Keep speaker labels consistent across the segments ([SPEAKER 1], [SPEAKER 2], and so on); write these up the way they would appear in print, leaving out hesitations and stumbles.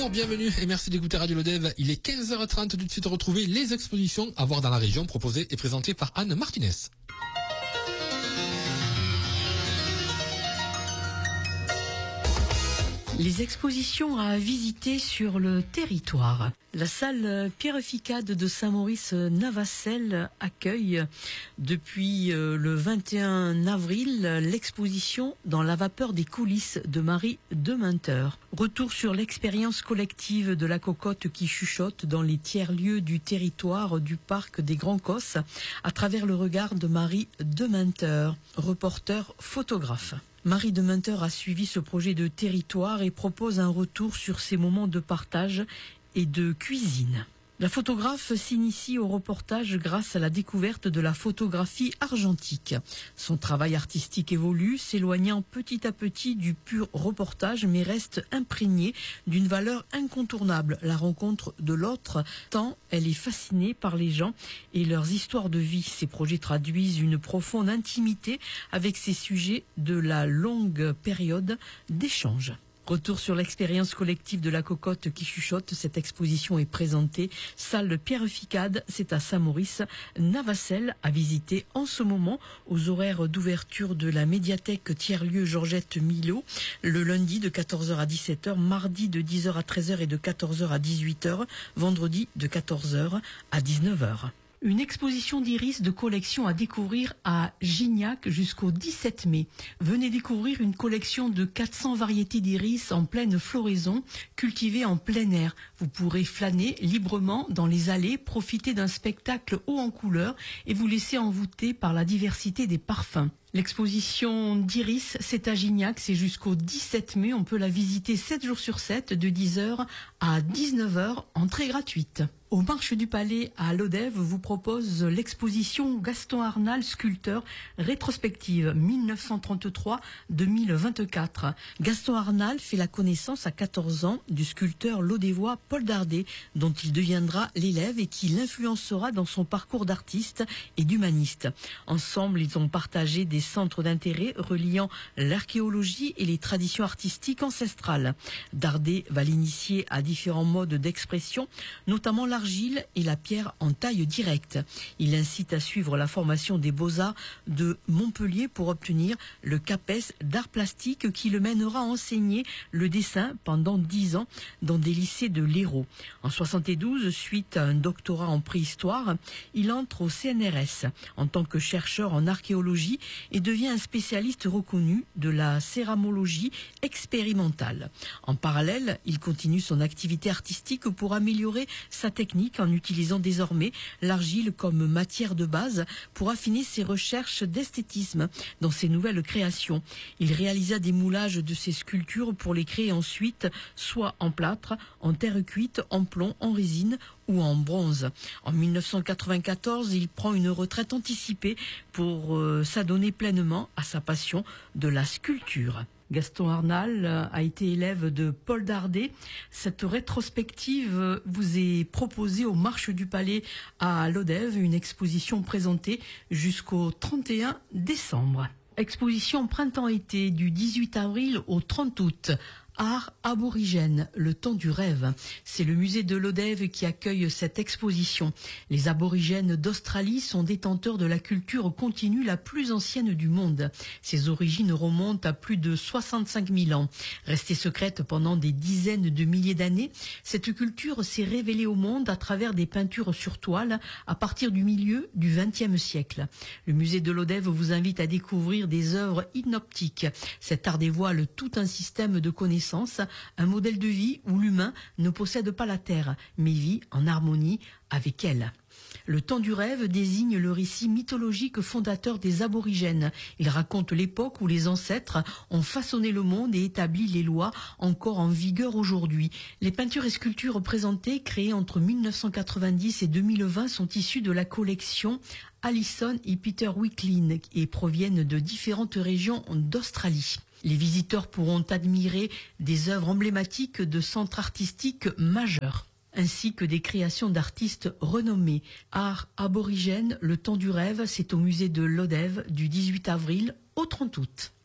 [SPEAKER 1] Bonjour, bienvenue et merci d'écouter Radio Lodève. Il est 15h30, tout de suite retrouver les expositions à voir dans la région proposées et présentées par Anne Martinez.
[SPEAKER 2] Les expositions à visiter sur le territoire. La salle Pierre Ficade de Saint-Maurice-Navacelles accueille depuis le 21 avril l'exposition Dans la vapeur des coulisses de Marie Dementeur. Retour sur l'expérience collective de la cocotte qui chuchote dans les tiers-lieux du territoire du parc des Grands Cosses à travers le regard de Marie Dementeur, reporter photographe. Marie Dementeur a suivi ce projet de territoire et propose un retour sur ses moments de partage et de cuisine. La photographe s'initie au reportage grâce à la découverte de la photographie argentique. Son travail artistique évolue, s'éloignant petit à petit du pur reportage, mais reste imprégné d'une valeur incontournable, la rencontre de l'autre, tant elle est fascinée par les gens et leurs histoires de vie. Ces projets traduisent une profonde intimité avec ces sujets de la longue période d'échange. Retour sur l'expérience collective de la cocotte qui chuchote. Cette exposition est présentée salle Pierre Ficade, c'est à Saint-Maurice-Navacelles, à visiter en ce moment aux horaires d'ouverture de la médiathèque tiers-lieu Georgette Milot, le lundi de 14h à 17h, mardi de 10h à 13h et de 14h à 18h, vendredi de 14h à 19h. Une exposition d'iris de collection à découvrir à Gignac jusqu'au 17 mai. Venez découvrir une collection de 400 variétés d'iris en pleine floraison, cultivées en plein air. Vous pourrez flâner librement dans les allées, profiter d'un spectacle haut en couleurs et vous laisser envoûter par la diversité des parfums. L'exposition d'iris, c'est à Gignac, c'est jusqu'au 17 mai. On peut la visiter 7 jours sur 7, de 10h à 19h, entrée gratuite. Au Marche du Palais à Lodève vous propose l'exposition Gaston Arnal, sculpteur, rétrospective 1933-2024. Gaston Arnal fait la connaissance à 14 ans du sculpteur lodévois Paul Dardet, dont il deviendra l'élève et qui l'influencera dans son parcours d'artiste et d'humaniste. Ensemble, ils ont partagé des centres d'intérêt reliant l'archéologie et les traditions artistiques ancestrales. Dardet va l'initier à différents modes d'expression, notamment l'argile et la pierre en taille directe. Il incite à suivre la formation des Beaux-Arts de Montpellier pour obtenir le CAPES d'art plastique qui le mènera à enseigner le dessin pendant 10 ans dans des lycées de l'Hérault. En 72, suite à un doctorat en préhistoire, il entre au CNRS en tant que chercheur en archéologie et devient un spécialiste reconnu de la céramologie expérimentale. En parallèle, il continue son activité artistique pour améliorer sa technique en utilisant désormais l'argile comme matière de base pour affiner ses recherches d'esthétisme dans ses nouvelles créations. Il réalisa des moulages de ses sculptures pour les créer ensuite soit en plâtre, en terre cuite, en plomb, en résine ou en bronze. En 1994, il prend une retraite anticipée pour s'adonner pleinement à sa passion de la sculpture. Gaston Arnal a été élève de Paul Dardet. Cette rétrospective vous est proposée au Marche du Palais à Lodève, une exposition présentée jusqu'au 31 décembre. Exposition printemps-été du 18 avril au 30 août. Art aborigène, le temps du rêve. C'est le musée de Lodève qui accueille cette exposition. Les aborigènes d'Australie sont détenteurs de la culture continue la plus ancienne du monde. Ses origines remontent à plus de 65 000 ans. Restée secrète pendant des dizaines de milliers d'années, cette culture s'est révélée au monde à travers des peintures sur toile à partir du milieu du XXe siècle. Le musée de Lodève vous invite à découvrir des œuvres inoptiques. Cet art dévoile tout un système de connaissances, un modèle de vie où l'humain ne possède pas la terre, mais vit en harmonie avec elle. Le temps du rêve désigne le récit mythologique fondateur des aborigènes. Il raconte l'époque où les ancêtres ont façonné le monde et établi les lois encore en vigueur aujourd'hui. Les peintures et sculptures présentées, créées entre 1990 et 2020, sont issues de la collection Allison et Peter Wicklin et proviennent de différentes régions d'Australie. Les visiteurs pourront admirer des œuvres emblématiques de centres artistiques majeurs, ainsi que des créations d'artistes renommés. Art aborigène, le temps du rêve, c'est au musée de Lodève du 18 avril au 30 août.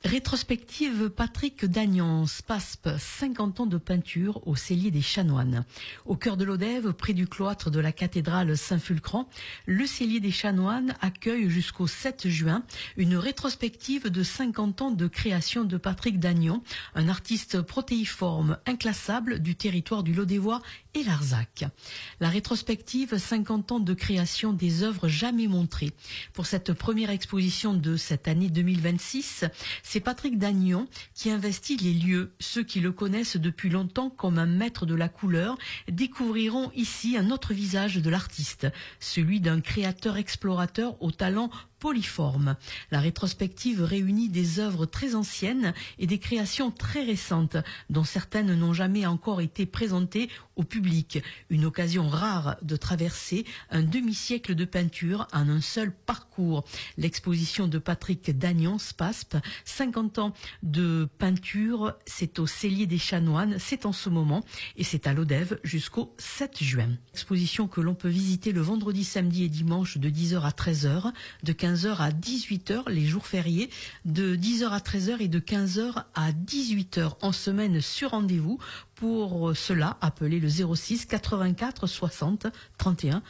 [SPEAKER 2] Rétrospective Patrick Dagnon, SPASP, 50 ans de peinture au cellier des Chanoines. Au cœur de l'Odève, près du cloître de la cathédrale Saint-Fulcran, le cellier des Chanoines accueille jusqu'au 7 juin une rétrospective de 50 ans de création de Patrick Dagnon, un artiste protéiforme inclassable du territoire du Lodévois et Larzac. La rétrospective 50 ans de création des œuvres jamais montrées. Pour cette première exposition de cette année 2026, c'est Patrick Dagnon qui investit les lieux. Ceux qui le connaissent depuis longtemps comme un maître de la couleur découvriront ici un autre visage de l'artiste, celui d'un créateur explorateur au talent polyforme. La rétrospective réunit des œuvres très anciennes et des créations très récentes, dont certaines n'ont jamais encore été présentées au public. Une occasion rare de traverser un demi-siècle de peinture en un seul parcours. L'exposition de Patrick Dagnon, SPASP, 50 ans de peinture, c'est au cellier des Chanoines, c'est en ce moment, et c'est à l'Odève jusqu'au 7 juin. Exposition que l'on peut visiter le vendredi, samedi et dimanche de 10h à 13h, de 15h à 18h les jours fériés, de 10h à 13h et de 15h à 18h en semaine sur rendez-vous. Pour cela, appelez le 06 84 60 31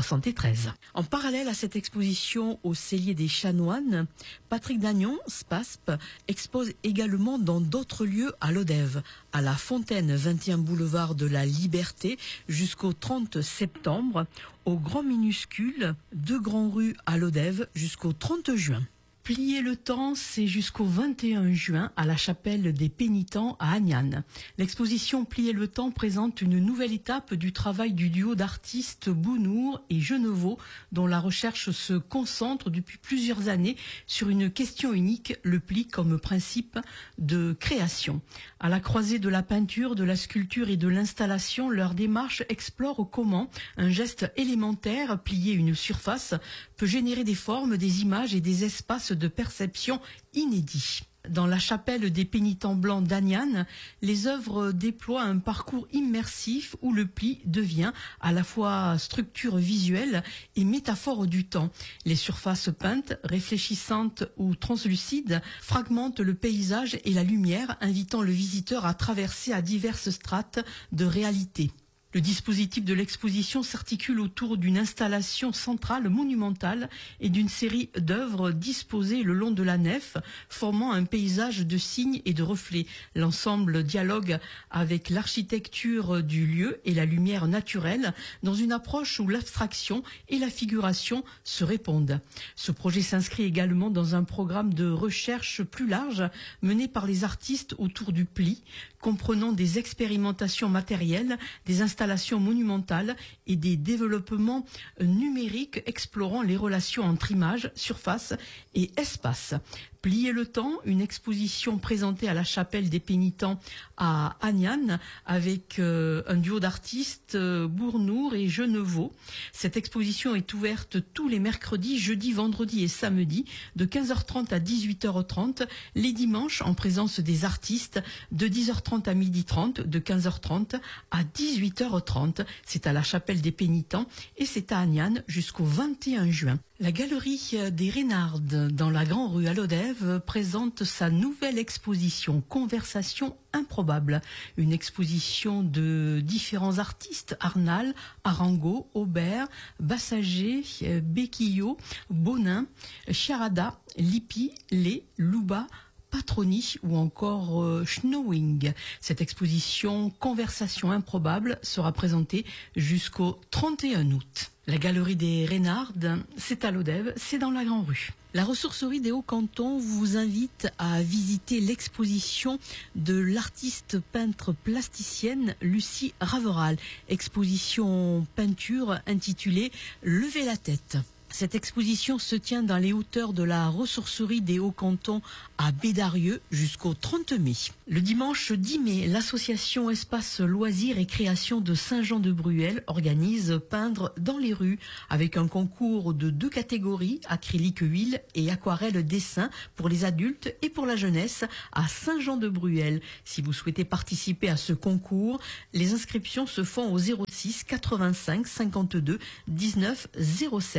[SPEAKER 2] 73. En parallèle à cette exposition au cellier des Chanoines, Patrick Dagnon, SPASP, expose également dans d'autres lieux à l'Odève, à la Fontaine 21 boulevard de la Liberté jusqu'au 30 septembre, au Grand Minuscule, 2 Grands Rues à l'Odève jusqu'au 30 juin. Plier le temps, c'est jusqu'au 21 juin à la chapelle des Pénitents à Agnan. L'exposition Plier le temps présente une nouvelle étape du travail du duo d'artistes Bounour et Geneveau, dont la recherche se concentre depuis plusieurs années sur une question unique, le pli comme principe de création. À la croisée de la peinture, de la sculpture et de l'installation, leur démarche explore comment un geste élémentaire, plier une surface, peut générer des formes, des images et des espaces de perception inédits. Dans la chapelle des Pénitents blancs d'Agnan, les œuvres déploient un parcours immersif où le pli devient à la fois structure visuelle et métaphore du temps. Les surfaces peintes, réfléchissantes ou translucides, fragmentent le paysage et la lumière, invitant le visiteur à traverser à diverses strates de réalité. Le dispositif de l'exposition s'articule autour d'une installation centrale monumentale et d'une série d'œuvres disposées le long de la nef, formant un paysage de signes et de reflets. L'ensemble dialogue avec l'architecture du lieu et la lumière naturelle dans une approche où l'abstraction et la figuration se répondent. Ce projet s'inscrit également dans un programme de recherche plus large mené par les artistes autour du pli, comprenant des expérimentations matérielles, des installations monumentales et des développements numériques explorant les relations entre images, surface et espace. Plier le temps, une exposition présentée à la chapelle des Pénitents à Agnan avec un duo d'artistes Bournour et Geneveau. Cette exposition est ouverte tous les mercredis, jeudis, vendredis et samedis de 15h30 à 18h30, les dimanches en présence des artistes de 10h30 à 12h30, de 15h30 à 18h30. C'est à la chapelle des Pénitents et c'est à Agnan jusqu'au 21 juin. La galerie des Reynardes dans la Grande Rue à l'Odève présente sa nouvelle exposition Conversation improbable. Une exposition de différents artistes, Arnal, Arango, Aubert, Bassager, Bequillot, Bonin, Chiarada, Lippi, Lé, Louba, Patroni ou encore Schnowing. Cette exposition Conversation improbable sera présentée jusqu'au 31 août. La galerie des Reynardes, c'est à l'Odève, c'est dans la Grande Rue. La ressourcerie des Hauts-Cantons vous invite à visiter l'exposition de l'artiste peintre plasticienne Lucie Raveral. Exposition peinture intitulée Levez la tête. Cette exposition se tient dans les hauteurs de la ressourcerie des Hauts-Cantons à Bédarieux jusqu'au 30 mai. Le dimanche 10 mai, l'association Espace Loisirs et Création de Saint-Jean-de-Bruel organise Peindre dans les rues avec un concours de 2 catégories, acrylique huile et aquarelle dessin pour les adultes et pour la jeunesse à Saint-Jean-de-Bruel. Si vous souhaitez participer à ce concours, les inscriptions se font au 06 85 52 19 07.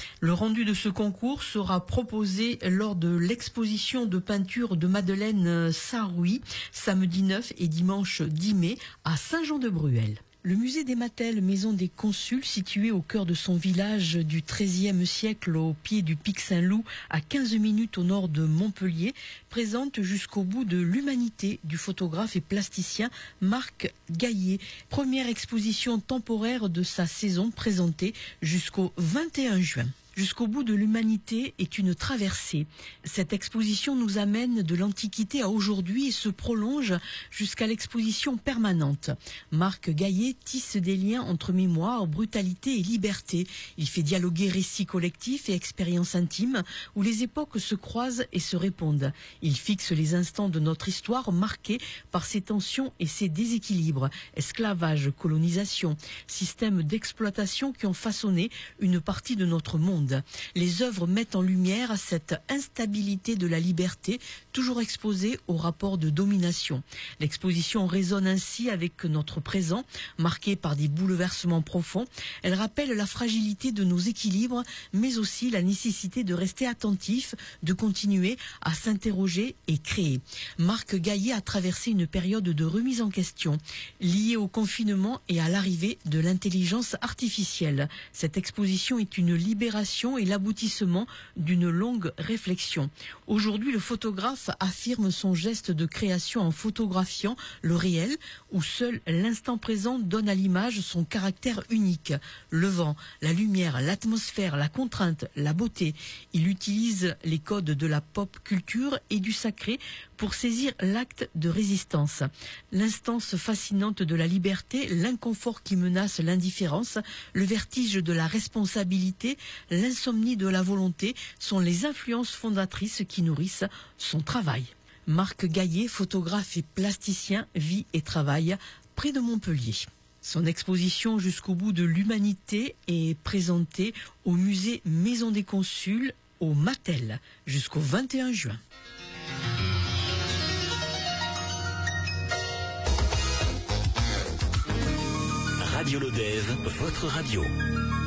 [SPEAKER 2] Le rendu de ce concours sera proposé lors de l'exposition de peinture de Madeleine Saroui, samedi 9 et dimanche 10 mai à Saint-Jean-de-Bruel. Le musée des Mattel, maison des consuls, situé au cœur de son village du XIIIe siècle au pied du pic Saint-Loup, à 15 minutes au nord de Montpellier, présente jusqu'au bout de l'humanité du photographe et plasticien Marc Gaillet. Première exposition temporaire de sa saison présentée jusqu'au 21 juin. Jusqu'au bout de l'humanité est une traversée. Cette exposition nous amène de l'Antiquité à aujourd'hui et se prolonge jusqu'à l'exposition permanente. Marc Gaillet tisse des liens entre mémoire, brutalité et liberté. Il fait dialoguer récits collectifs et expériences intimes où les époques se croisent et se répondent. Il fixe les instants de notre histoire marqués par ses tensions et ses déséquilibres. Esclavage, colonisation, systèmes d'exploitation qui ont façonné une partie de notre monde. Les œuvres mettent en lumière cette instabilité de la liberté, toujours exposée au rapport de domination. L'exposition résonne ainsi avec notre présent, marqué par des bouleversements profonds. Elle rappelle la fragilité de nos équilibres, mais aussi la nécessité de rester attentif, de continuer à s'interroger et créer. Marc Gaillet a traversé une période de remise en question, liée au confinement et à l'arrivée de l'intelligence artificielle. Cette exposition est une libération et l'aboutissement d'une longue réflexion. Aujourd'hui, le photographe affirme son geste de création en photographiant le réel, où seul l'instant présent donne à l'image son caractère unique. Le vent, la lumière, l'atmosphère, la contrainte, la beauté. Il utilise les codes de la pop culture et du sacré pour saisir l'acte de résistance. L'instance fascinante de la liberté, l'inconfort qui menace l'indifférence, le vertige de la responsabilité, l'insomnie de la volonté sont les influences fondatrices qui nourrissent son travail. Marc Gaillet, photographe et plasticien, vit et travaille près de Montpellier. Son exposition jusqu'au bout de l'humanité est présentée au musée Maison des Consuls au Mattel jusqu'au 21 juin.
[SPEAKER 3] Radio Lodève, votre radio.